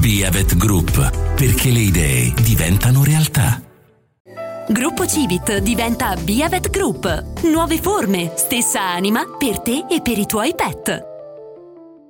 Biavet Group, perché le idee diventano realtà. Gruppo Civit diventa Biavet Group. Nuove forme, stessa anima per te e per i tuoi pet.